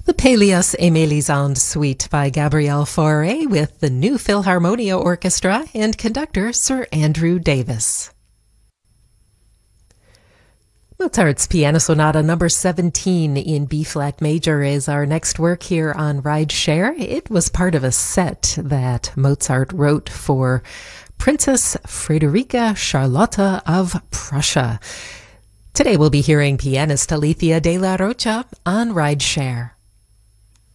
The Peleus et Mélisande Suite by Gabriel Fauré with the New Philharmonia Orchestra and conductor Sir Andrew Davis. Mozart's Piano Sonata number 17 in B-flat major is our next work here on Rideshare. It was part of a set that Mozart wrote for Princess Friederike Charlotte of Prussia. Today we'll be hearing pianist Alethea de la Rocha on Rideshare.